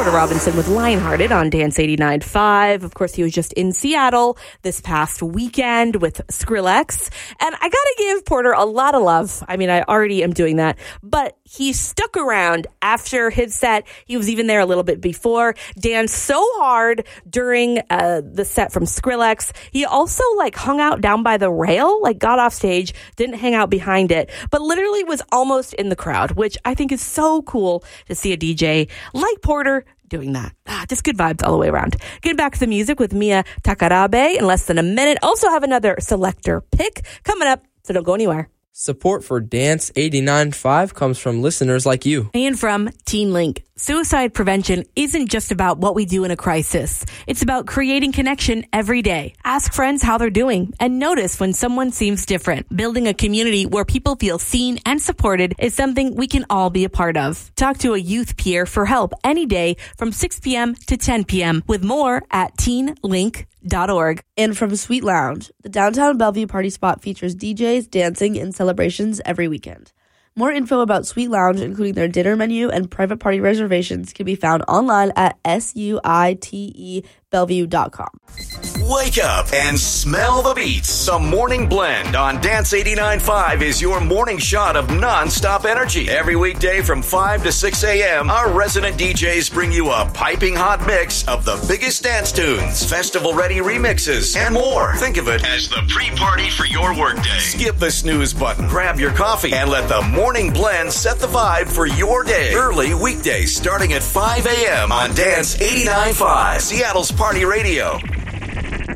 Porter Robinson with Lionhearted on Dance 89.5. Of course, he was just in Seattle this past weekend with Skrillex. And I gotta give Porter a lot of love. I mean, I already am doing that. But he stuck around after his set. He was even there a little bit before. Danced so hard during the set from Skrillex. He also hung out down by the rail, got off stage, didn't hang out behind it, but literally was almost in the crowd, which I think is so cool to see a DJ like Porter doing that. Just good vibes all the way around. Getting back to the music with Mia Takarabe in less than a minute. Also have another selector pick coming up, so don't go anywhere. Support for Dance 89.5 comes from listeners like you. And from Teen Link. Suicide prevention isn't just about what we do in a crisis. It's about creating connection every day. Ask friends how they're doing and notice when someone seems different. Building a community where people feel seen and supported is something we can all be a part of. Talk to a youth peer for help any day from 6 p.m. to 10 p.m. with more at teenlink.org. And from Sweet Lounge, the downtown Bellevue party spot features DJs, dancing, and celebrations every weekend. More info about Sweet Lounge, including their dinner menu and private party reservations, can be found online at suitebellevue.com. Wake up and smell the beats. The Morning Blend on Dance 89.5 is your morning shot of non-stop energy. Every weekday from 5 to 6 a.m., our resident DJs bring you a piping hot mix of the biggest dance tunes, festival-ready remixes, and more. Think of it as the pre-party for your workday. Skip the snooze button, grab your coffee, and let the Morning Blend set the vibe for your day. Early weekdays starting at 5 a.m. on Dance 89.5, Seattle's Party Radio.